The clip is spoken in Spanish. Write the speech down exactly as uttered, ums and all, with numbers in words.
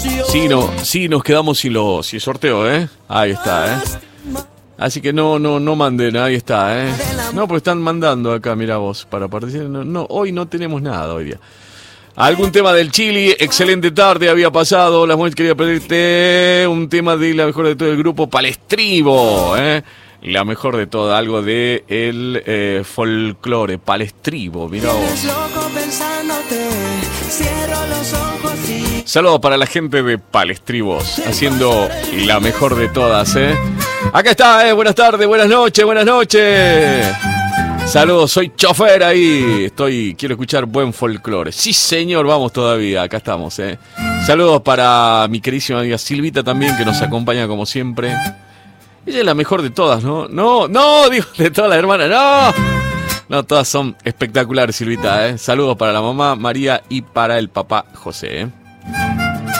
Sí, no, sí, nos quedamos sin, lo, sin sorteo, ¿eh? Ahí está, ¿eh? Así que no, no, no manden, ahí está, ¿eh? No, pues están mandando acá, mira vos, para participar. No, no, hoy no tenemos nada, hoy día. Algún tema del Chili, excelente tarde había pasado. Las mujeres quería pedirte un tema de la mejor de todo el grupo Palestribo, ¿eh? La mejor de todo, algo de el eh, folclore, Palestribo, mirá vos. Saludos para la gente de Palestribos, haciendo la mejor de todas, ¿eh? Acá está, ¿eh? Buenas tardes, buenas noches, buenas noches. Saludos, soy chofer ahí. Estoy, quiero escuchar buen folclore. Sí, señor, vamos todavía, acá estamos, ¿eh? Saludos para mi queridísima amiga Silvita también, que nos acompaña como siempre. Ella es la mejor de todas, ¿no? No, no, digo, de todas las hermanas, no. No, todas son espectaculares, Silvita, ¿eh? Saludos para la mamá María y para el papá José, ¿eh?